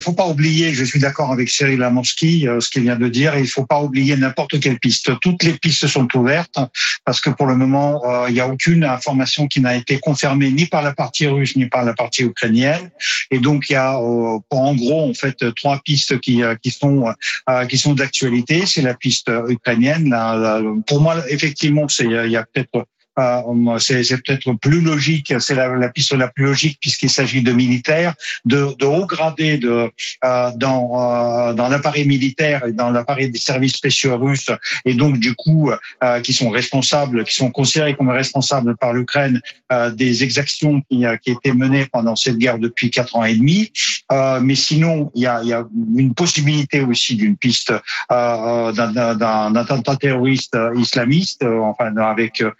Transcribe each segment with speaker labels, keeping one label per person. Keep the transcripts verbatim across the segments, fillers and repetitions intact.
Speaker 1: Il ne faut pas oublier, je suis d'accord avec Cyril Amonski, euh, ce qu'il vient de dire, il ne faut pas oublier n'importe quelle piste. Toutes les pistes sont ouvertes parce que pour le moment, euh, il n'y a aucune information qui n'a été confirmée ni par la partie russe ni par la partie ukrainienne. Et donc, il y a euh, en gros en fait trois pistes qui, euh, qui sont euh, qui sont d'actualité. C'est la piste ukrainienne. La, la, pour moi, effectivement, c'est il y a peut-être Euh, c'est, c'est peut-être plus logique, c'est la, la piste la plus logique puisqu'il s'agit de militaires, de, de hauts gradés de, euh, dans, euh, dans l'appareil militaire et dans l'appareil des services spéciaux russes, et donc du coup euh, qui sont responsables, qui sont considérés comme responsables par l'Ukraine euh, des exactions qui, euh, qui étaient menées pendant cette guerre depuis quatre ans et demi. Euh, mais sinon, il y a, il y a une possibilité aussi d'une piste euh, d'un, d'un, d'un attentat terroriste islamiste, euh, enfin avec euh,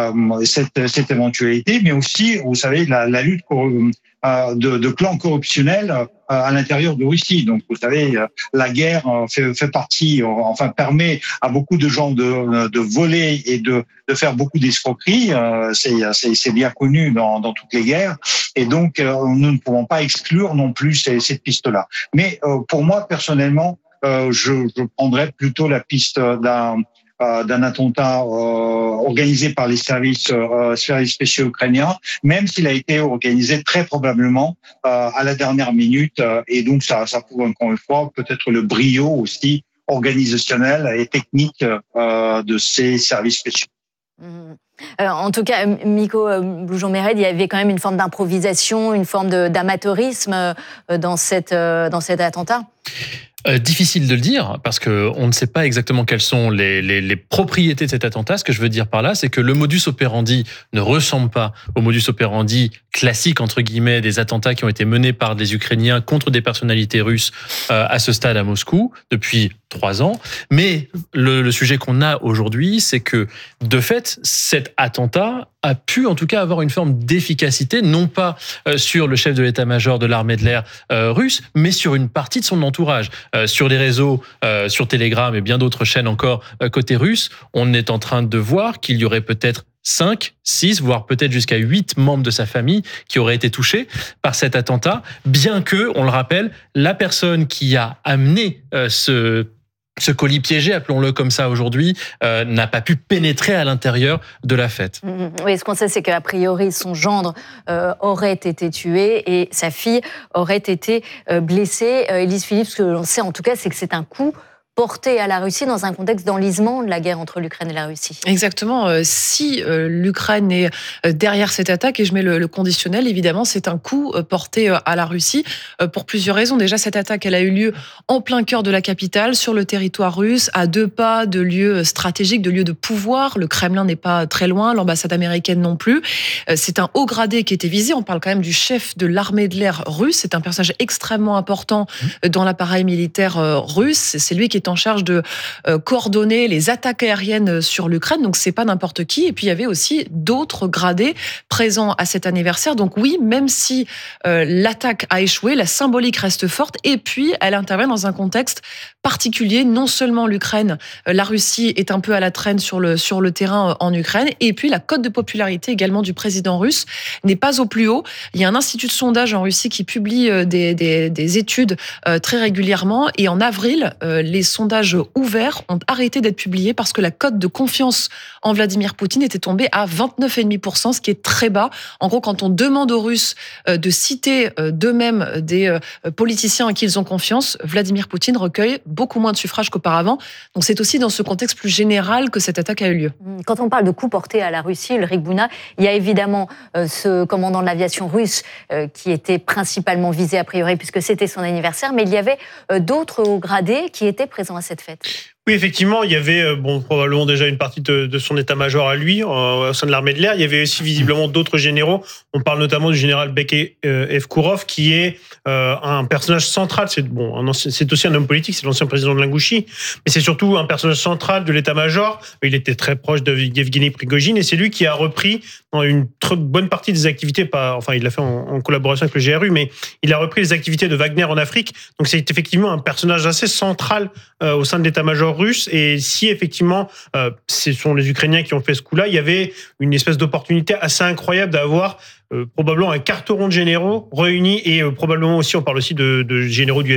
Speaker 1: Cette, cette éventualité, mais aussi, vous savez, la, la lutte euh, de, de clans corruptionnels euh, à l'intérieur de Russie. Donc, vous savez, la guerre fait, fait partie, enfin, permet à beaucoup de gens de, de voler et de, de faire beaucoup d'escroqueries. Euh, c'est, c'est, c'est bien connu dans, dans toutes les guerres. Et donc, euh, nous ne pouvons pas exclure non plus ces, cette piste-là. Mais euh, pour moi, personnellement, euh, je, je prendrais plutôt la piste d'un d'un attentat euh, organisé par les services, euh, services spéciaux ukrainiens, même s'il a été organisé très probablement euh, à la dernière minute. Euh, et donc, ça, ça prouve encore une fois peut-être le brio aussi organisationnel et technique euh, de ces services spéciaux.
Speaker 2: Mmh. Alors, en tout cas, Miko Bloujon-Méred, il y avait quand même une forme d'improvisation, une forme de, d'amateurisme dans, cette, dans cet attentat.
Speaker 3: Euh, difficile de le dire parce que on ne sait pas exactement quelles sont les, les, les propriétés de cet attentat. Ce que je veux dire par là, c'est que le modus operandi ne ressemble pas au modus operandi classique entre guillemets des attentats qui ont été menés par des Ukrainiens contre des personnalités russes euh, à ce stade à Moscou depuis trois ans. Mais le, le sujet qu'on a aujourd'hui, c'est que de fait, cet attentat a pu en tout cas avoir une forme d'efficacité, non pas euh, sur le chef de l'état-major de l'armée de l'air euh, russe, mais sur une partie de son entourage. Euh, sur les réseaux, euh, sur Telegram et bien d'autres chaînes encore euh, côté russe, on est en train de voir qu'il y aurait peut-être cinq, six, voire peut-être jusqu'à huit membres de sa famille qui auraient été touchés par cet attentat, bien que, on le rappelle, la personne qui a amené euh, ce Ce colis piégé, appelons-le comme ça aujourd'hui, euh, n'a pas pu pénétrer à l'intérieur de la fête.
Speaker 2: Mmh, oui, ce qu'on sait, c'est qu'a priori, son gendre euh, aurait été tué et sa fille aurait été euh, blessée. Euh, Élise Philippe, ce que l'on sait en tout cas, c'est que c'est un coup porté à la Russie dans un contexte d'enlisement de la guerre entre l'Ukraine et la Russie.
Speaker 4: Exactement. Si l'Ukraine est derrière cette attaque, et je mets le conditionnel, évidemment, c'est un coup porté à la Russie pour plusieurs raisons. Déjà, cette attaque, elle a eu lieu en plein cœur de la capitale, sur le territoire russe, à deux pas de lieux stratégiques, de lieux de pouvoir. Le Kremlin n'est pas très loin, l'ambassade américaine non plus. C'est un haut gradé qui était visé. On parle quand même du chef de l'armée de l'air russe. C'est un personnage extrêmement important dans l'appareil militaire russe. C'est lui qui est en charge de euh, coordonner les attaques aériennes sur l'Ukraine, donc c'est pas n'importe qui. Et puis il y avait aussi d'autres gradés présents à cet anniversaire. Donc oui, même si euh, l'attaque a échoué, la symbolique reste forte. Et puis elle intervient dans un contexte particulier. Non seulement l'Ukraine, euh, la Russie est un peu à la traîne sur le sur le terrain euh, en Ukraine. Et puis la cote de popularité également du président russe n'est pas au plus haut. Il y a un institut de sondage en Russie qui publie euh, des, des, des études euh, très régulièrement. Et en avril, euh, les sondages ouverts ont arrêté d'être publiés parce que la cote de confiance en Vladimir Poutine était tombée à vingt-neuf virgule cinq pour cent, ce qui est très bas. En gros, quand on demande aux Russes de citer d'eux-mêmes des politiciens en qui ils ont confiance, Vladimir Poutine recueille beaucoup moins de suffrages qu'auparavant. Donc c'est aussi dans ce contexte plus général que cette attaque a eu lieu.
Speaker 2: Quand on parle de coup porté à la Russie, Ulrich Bouna, il y a évidemment euh, ce commandant de l'aviation russe euh, qui était principalement visé a priori puisque c'était son anniversaire, mais il y avait euh, d'autres hauts gradés qui étaient présents à cette fête.
Speaker 5: Oui, effectivement, il y avait bon, probablement déjà une partie de, de son état-major à lui, euh, au sein de l'armée de l'air. Il y avait aussi visiblement d'autres généraux. On parle notamment du général Beke Evkourov, qui est euh, un personnage central. C'est, bon, un ancien, c'est aussi un homme politique, c'est l'ancien président de l'Ingouchie, mais c'est surtout un personnage central de l'état-major. Il était très proche de Yevgeny Prigojine, et c'est lui qui a repris une très bonne partie des activités, pas, enfin il l'a fait en, en collaboration avec le G R U, mais il a repris les activités de Wagner en Afrique. Donc c'est effectivement un personnage assez central euh, au sein de l'état-major russe. Et si effectivement euh, ce sont les Ukrainiens qui ont fait ce coup-là, il y avait une espèce d'opportunité assez incroyable d'avoir euh, probablement un carteron de généraux réunis et euh, probablement aussi, on parle aussi de, de généraux du